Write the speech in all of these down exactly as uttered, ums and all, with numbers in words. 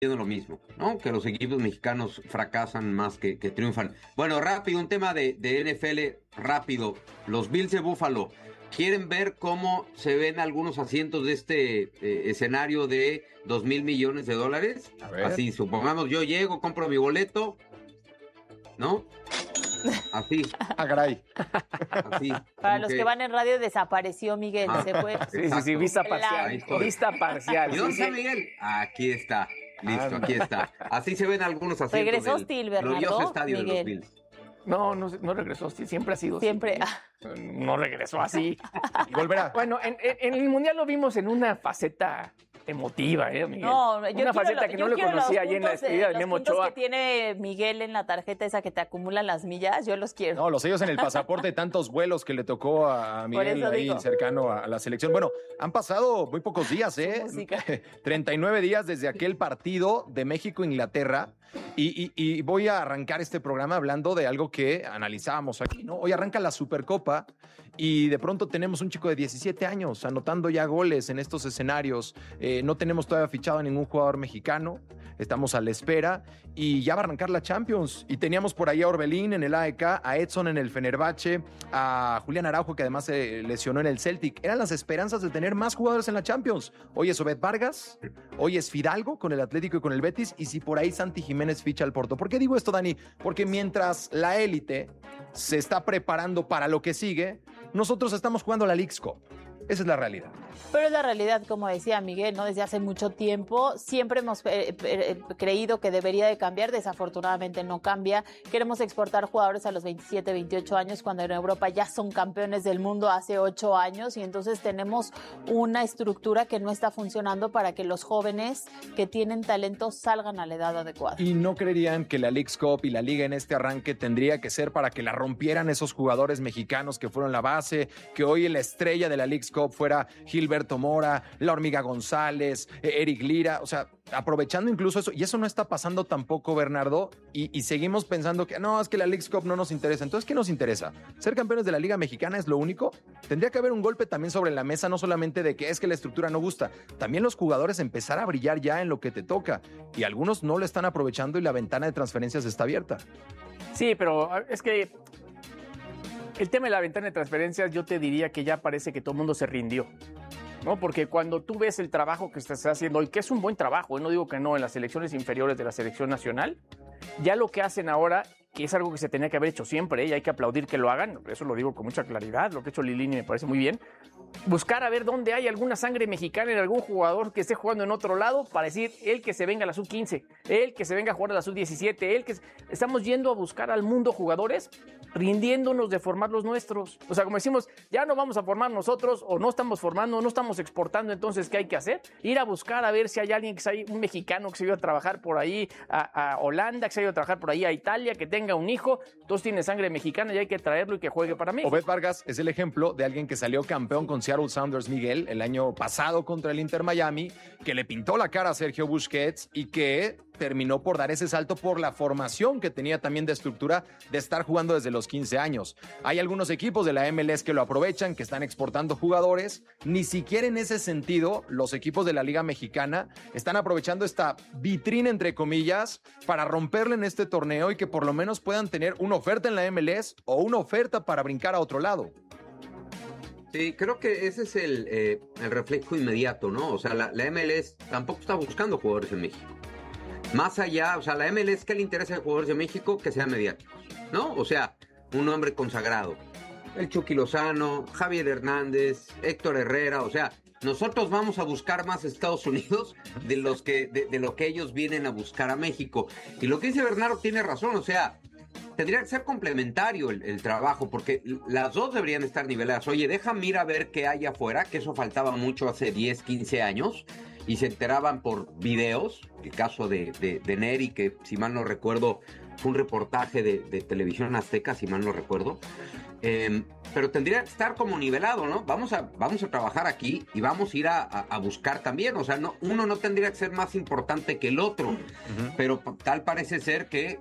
lo mismo, ¿no? Que los equipos mexicanos fracasan más que, que triunfan. Bueno, rápido, un tema de, de N F L, rápido. Los Bills de Buffalo, ¿quieren ver cómo se ven algunos asientos de este eh, escenario de dos mil millones de dólares? A ver. Así, supongamos, yo llego, compro mi boleto, ¿no? Así. Ah, caray. Así. Para como los que... van en radio, desapareció Miguel. Ah, se fue. Sí, sí, sí, vista El parcial. árbitro. Vista parcial. ¿Y dónde sí, está sí. Miguel? Aquí está. Listo, aquí está. Así se ven algunos asientos Regresó del hostil, Bernardo, glorioso estadio de los Miguel. Bills. No, no, no regresó, sí, siempre ha sido Siempre. así. No regresó así. Y volverá. Bueno, en, en- en el Mundial lo vimos en una faceta emotiva, ¿eh, Miguel? No, yo una quiero faceta lo- que yo no le quiero los conocía allí en la puntos de- despedida de los Memo puntos Ochoa. que tiene Miguel en la tarjeta esa que te acumulan las millas, yo los quiero. No, los sellos en el pasaporte de tantos vuelos que le tocó a Miguel eso ahí digo. cercano a la selección. Bueno, han pasado muy pocos días, ¿eh? música. treinta y nueve días desde aquel partido de México-Inglaterra. Y, y- y voy a arrancar este programa hablando de algo que analizábamos aquí, ¿no? Hoy arranca la Supercopa y de pronto tenemos un chico de diecisiete años anotando ya goles en estos escenarios. Eh, no tenemos todavía fichado a ningún jugador mexicano. Estamos a la espera y ya va a arrancar la Champions. Y teníamos por ahí a Orbelín en el A E K, a Edson en el Fenerbahce, a Julián Araujo, que además se lesionó en el Celtic. Eran las esperanzas de tener más jugadores en la Champions. Hoy es Obed Vargas, hoy es Fidalgo con el Atlético y con el Betis, y si por ahí Santi Jiménez ficha al Porto. ¿Por qué digo esto, Dani? Porque mientras la élite se está preparando para lo que sigue, nosotros estamos jugando la Leagues Cup. Esa es la realidad. Pero es la realidad, como decía Miguel, ¿no? Desde hace mucho tiempo siempre hemos eh, eh, creído que debería de cambiar, desafortunadamente no cambia. Queremos exportar jugadores a los veintisiete, veintiocho años, cuando en Europa ya son campeones del mundo hace ocho años, y entonces tenemos una estructura que no está funcionando para que los jóvenes que tienen talento salgan a la edad adecuada. Y no creerían que la Leagues Cup y la liga en este arranque tendría que ser para que la rompieran esos jugadores mexicanos que fueron la base, que hoy la estrella de la Leagues Cup fuera Gilberto Mora, La Hormiga González, eh, Eric Lira, o sea, aprovechando incluso eso, y eso no está pasando tampoco, Bernardo, y, y seguimos pensando que no, es que la Leagues Cup no nos interesa. Entonces, ¿qué nos interesa? ¿Ser campeones de la Liga Mexicana es lo único? Tendría que haber un golpe también sobre la mesa, no solamente de que es que la estructura no gusta, también los jugadores empezar a brillar ya en lo que te toca, y algunos no lo están aprovechando y la ventana de transferencias está abierta. Sí, pero es que el tema de la ventana de transferencias, yo te diría que ya parece que todo el mundo se rindió, ¿no? Porque cuando tú ves el trabajo que se está haciendo hoy, que es un buen trabajo, no digo que no, en las selecciones inferiores de la selección nacional, ya lo que hacen ahora, que es algo que se tenía que haber hecho siempre, ¿eh? Y hay que aplaudir que lo hagan, eso lo digo con mucha claridad, lo que ha hecho Lilini me parece muy bien, buscar a ver dónde hay alguna sangre mexicana en algún jugador que esté jugando en otro lado para decir, él que se venga a la sub quince, él que se venga a jugar a la sub diecisiete, él que... Estamos yendo a buscar al mundo jugadores rindiéndonos de formar los nuestros. O sea, como decimos, ya no vamos a formar nosotros, o no estamos formando, no estamos exportando, entonces, ¿qué hay que hacer? Ir a buscar a ver si hay alguien que sea un mexicano que se ha ido a trabajar por ahí a, a Holanda, que se ha ido a trabajar por ahí a Italia, que tenga un hijo, entonces tiene sangre mexicana y hay que traerlo y que juegue para México. Obed Vargas es el ejemplo de alguien que salió campeón con Seattle Sounders, Miguel, el año pasado contra el Inter Miami, que le pintó la cara a Sergio Busquets y que terminó por dar ese salto por la formación que tenía también de estructura de estar jugando desde los quince años. Hay algunos equipos de la M L S que lo aprovechan, que están exportando jugadores. Ni siquiera en ese sentido los equipos de la Liga Mexicana están aprovechando esta vitrina, entre comillas, para romperle en este torneo y que por lo menos puedan tener una oferta en la M L S o una oferta para brincar a otro lado. Sí, creo que ese es el, eh, el reflejo inmediato, ¿no? O sea, la, la M L S tampoco está buscando jugadores en México. Más allá, o sea, la M L S, ¿qué le interesa a jugadores de México? Que sean mediáticos, ¿no? O sea, un hombre consagrado. El Chucky Lozano, Javier Hernández, Héctor Herrera, o sea, nosotros vamos a buscar más Estados Unidos de, los que, de, de lo que ellos vienen a buscar a México. Y lo que dice Bernardo tiene razón, o sea, tendría que ser complementario el, el trabajo, porque las dos deberían estar niveladas. Oye, déjame ir a ver qué hay afuera, que eso faltaba mucho hace diez, quince años, y se enteraban por videos. El caso de, de, de Neri, que si mal no recuerdo, fue un reportaje de, de Televisión Azteca, si mal no recuerdo. Eh, pero tendría que estar como nivelado, ¿no? Vamos a, vamos a trabajar aquí y vamos a ir a, a, a buscar también. O sea, no, uno no tendría que ser más importante que el otro, uh-huh. Pero tal parece ser que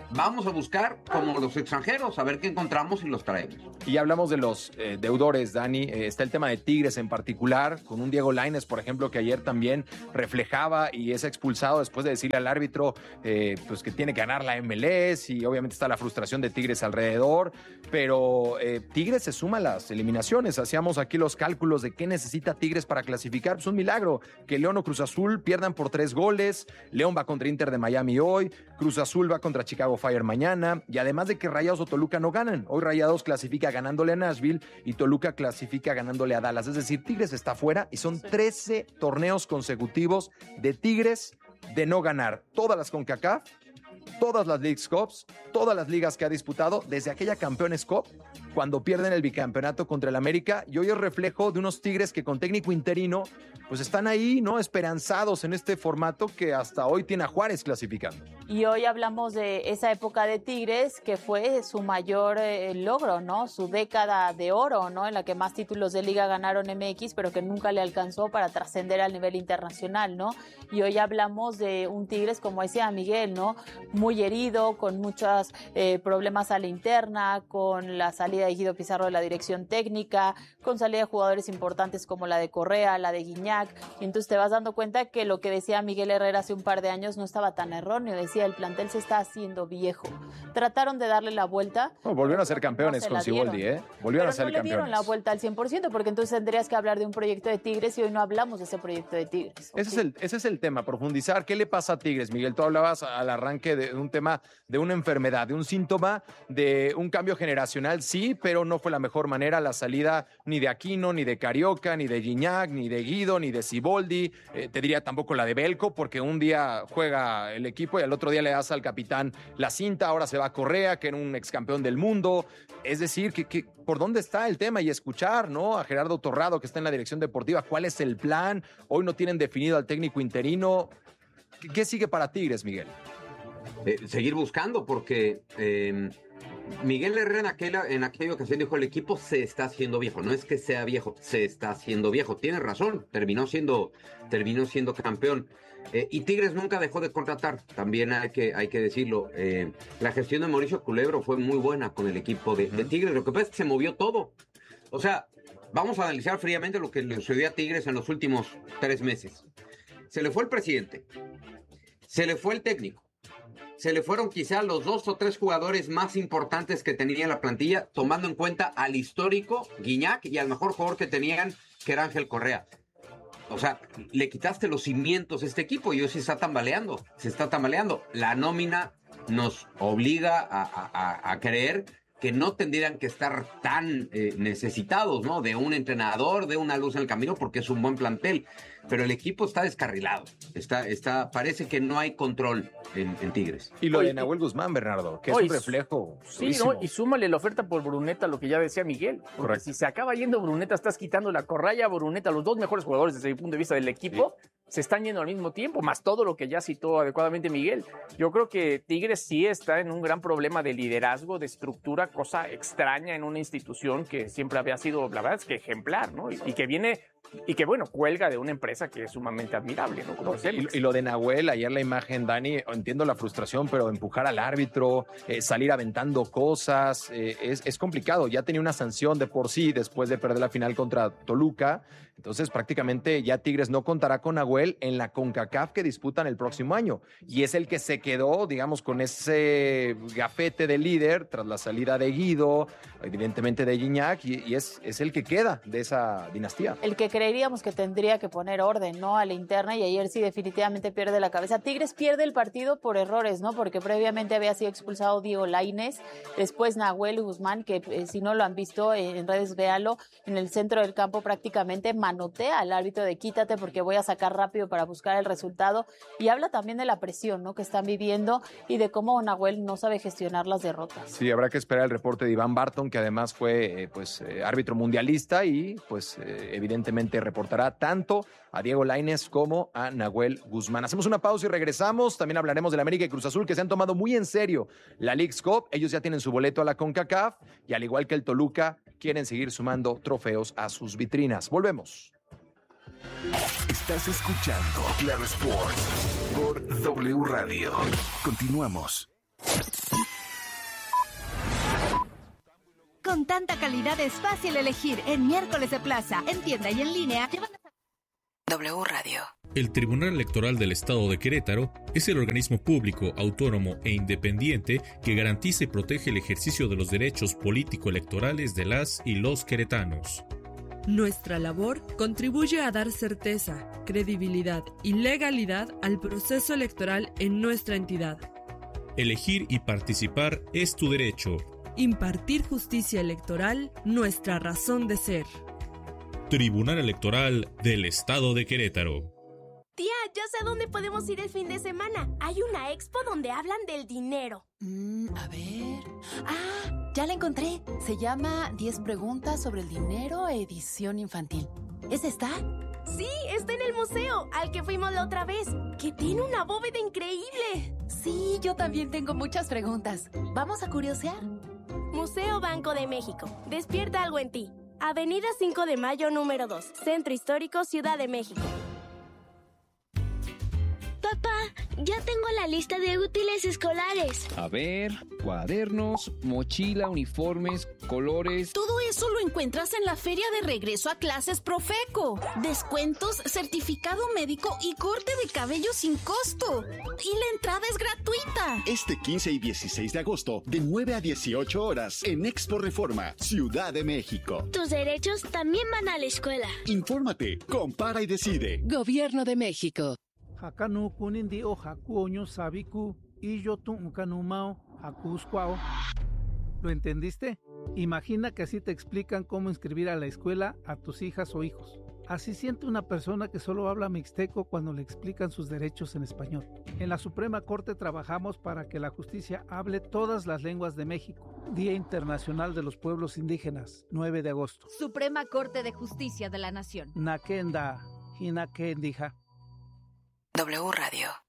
vamos a buscar como los extranjeros, a ver qué encontramos y los traemos. Y hablamos de los eh, deudores, Dani. Eh, está el tema de Tigres en particular, con un Diego Lainez, por ejemplo, que ayer también reflejaba y es expulsado después de decirle al árbitro eh, pues que tiene que ganar la M L S, y obviamente está la frustración de Tigres alrededor, pero eh, Tigres se suma a las eliminaciones. Hacíamos aquí los cálculos de qué necesita Tigres para clasificar. Pues un milagro que León o Cruz Azul pierdan por tres goles. León va contra Inter de Miami hoy, Cruz Azul va contra Chicago Fire mañana, y además de que Rayados o Toluca no ganan. Hoy Rayados clasifica ganándole a Nashville y Toluca clasifica ganándole a Dallas. Es decir, Tigres está fuera y son trece torneos consecutivos de Tigres de no ganar todas las CONCACAF, todas las Leagues Cups, todas las ligas que ha disputado desde aquella Campeones Cup, cuando pierden el bicampeonato contra el América, y hoy es reflejo de unos Tigres que con técnico interino pues están ahí, ¿no? Esperanzados en este formato que hasta hoy tiene a Juárez clasificando. Y hoy hablamos de esa época de Tigres que fue su mayor eh, logro, ¿no? Su década de oro, ¿no? En la que más títulos de liga ganaron M X, pero que nunca le alcanzó para trascender al nivel internacional, ¿no? Y hoy hablamos de un Tigres, como decía Miguel, ¿no? Muy herido, con muchos eh, problemas a la interna, con la salida de Guido Pizarro de la dirección técnica, con salida de jugadores importantes como la de Correa, la de Guiñac, y entonces te vas dando cuenta que lo que decía Miguel Herrera hace un par de años no estaba tan erróneo. Decía, el plantel se está haciendo viejo. Trataron de darle la vuelta. Oh, volvieron a ser campeones no con Siboldi, ¿eh? Volvieron pero a ser no le campeones. dieron la vuelta al cien por ciento, porque entonces tendrías que hablar de un proyecto de Tigres y hoy no hablamos de ese proyecto de Tigres. Ese, es el, ese es el tema, profundizar. ¿Qué le pasa a Tigres, Miguel? Tú hablabas al arranque de un tema, de una enfermedad, de un síntoma, de un cambio generacional, sí, pero no fue la mejor manera la salida ni de Aquino, ni de Carioca, ni de Guiñac, ni de Guido, ni de Siboldi. Eh, te diría tampoco la de Belko, porque un día juega el equipo y al otro día le das al capitán la cinta. Ahora se va a Correa, que era un ex campeón del mundo. Es decir, que, que por dónde está el tema, y escuchar, ¿no? A Gerardo Torrado, que está en la dirección deportiva, cuál es el plan. Hoy no tienen definido al técnico interino. ¿Qué, qué sigue para Tigres, Miguel? Eh, seguir buscando, porque eh, Miguel Herrera en aquella, en aquella ocasión dijo, el equipo se está haciendo viejo. No es que sea viejo, se está haciendo viejo. Tiene razón, terminó siendo, terminó siendo campeón. Eh, y Tigres nunca dejó de contratar, también hay que, hay que decirlo. Eh, la gestión de Mauricio Culebro fue muy buena con el equipo de, de Tigres. Lo que pasa es que se movió todo. O sea, vamos a analizar fríamente lo que le sucedió a Tigres en los últimos tres meses. Se le fue el presidente, se le fue el técnico, se le fueron quizá los dos o tres jugadores más importantes que tenía la plantilla, tomando en cuenta al histórico Guiñac y al mejor jugador que tenían, que era Ángel Correa. O sea, le quitaste los cimientos a este equipo y hoy se está tambaleando, se está tambaleando. La nómina nos obliga a, a, a creer que no tendrían que estar tan eh, necesitados, ¿no? De un entrenador, de una luz en el camino, porque es un buen plantel. Pero el equipo está descarrilado. Está, está, parece que no hay control en, en Tigres. Y lo Oye, de Nahuel Guzmán, Bernardo, que es oye, un reflejo. Sí, durísimo. ¿no? Y súmale la oferta por Bruneta, lo que ya decía Miguel. Porque Correcto. si se acaba yendo Bruneta, estás quitando la Correa, Bruneta, los dos mejores jugadores desde mi punto de vista del equipo, sí, se están yendo al mismo tiempo, más todo lo que ya citó adecuadamente Miguel. Yo creo que Tigres sí está en un gran problema de liderazgo, de estructura, cosa extraña en una institución que siempre había sido, la verdad es que ejemplar, ¿no? Y, y que viene... Y que, bueno, cuelga de una empresa que es sumamente admirable, ¿no? Como y, y lo de Nahuel, ayer la imagen, Dani, entiendo la frustración, pero empujar al árbitro, eh, salir aventando cosas, eh, es, es complicado. Ya tenía una sanción de por sí después de perder la final contra Toluca. Entonces, prácticamente ya Tigres no contará con Nahuel en la CONCACAF que disputan el próximo año. Y es el que se quedó, digamos, con ese gafete de líder tras la salida de Guido, evidentemente de Guiñac, y, y es, es el que queda de esa dinastía. El que creeríamos que tendría que poner orden, ¿no? A la interna, y ayer sí definitivamente pierde la cabeza. Tigres pierde el partido por errores, ¿no? Porque previamente había sido expulsado Diego Lainez, después Nahuel Guzmán, que eh, si no lo han visto eh, en redes, véalo, en el centro del campo prácticamente manotea al árbitro de quítate porque voy a sacar rápido para buscar el resultado, y habla también de la presión, ¿no? Que están viviendo y de cómo Nahuel no sabe gestionar las derrotas. Sí, habrá que esperar el reporte de Iván Barton, que además fue eh, pues eh, árbitro mundialista y pues eh, evidentemente reportará tanto a Diego Lainez como a Nahuel Guzmán. Hacemos una pausa y regresamos. También hablaremos del América y Cruz Azul, que se han tomado muy en serio la Leagues Cup. Ellos ya tienen su boleto a la CONCACAF y al igual que el Toluca, quieren seguir sumando trofeos a sus vitrinas. Volvemos. Estás escuchando Claro Sports por W Radio. Continuamos. Con tanta calidad es fácil elegir. En Miércoles de Plaza, en tienda y en línea. W Radio. El Tribunal Electoral del Estado de Querétaro es el organismo público, autónomo e independiente que garantiza y protege el ejercicio de los derechos político-electorales de las y los queretanos. Nuestra labor contribuye a dar certeza, credibilidad y legalidad al proceso electoral en nuestra entidad. Elegir y participar es tu derecho. Impartir justicia electoral, nuestra razón de ser. Tribunal Electoral del Estado de Querétaro. Tía, ya sé dónde podemos ir el fin de semana. Hay una expo donde hablan del dinero. Mm, a ver... ¡Ah! Ya la encontré. Se llama diez preguntas sobre el dinero, edición infantil. ¿Es esta? Sí, está en el museo, al que fuimos la otra vez, que tiene una bóveda increíble. Sí, yo también tengo muchas preguntas. ¿Vamos a curiosear? Museo Banco de México. Despierta algo en ti. Avenida cinco de Mayo, número dos. Centro Histórico, Ciudad de México. Papá, ya tengo la lista de útiles escolares. A ver, cuadernos, mochila, uniformes, colores... Todo eso lo encuentras en la Feria de Regreso a Clases Profeco. Descuentos, certificado médico y corte de cabello sin costo. Y la entrada es gratuita. Este quince y dieciséis de agosto, de nueve a dieciocho horas, en Expo Reforma, Ciudad de México. Tus derechos también van a la escuela. Infórmate, compara y decide. Gobierno de México. Hakanu kunindi o hakuoño sabiku y yo tu unkanumao hakuscuao. ¿Lo entendiste? Imagina que así te explican cómo inscribir a la escuela a tus hijas o hijos. Así siente una persona que solo habla mixteco cuando le explican sus derechos en español. En la Suprema Corte trabajamos para que la justicia hable todas las lenguas de México. Día Internacional de los Pueblos Indígenas, nueve de agosto. Suprema Corte de Justicia de la Nación. Nakenda, Hinakendija. W Radio.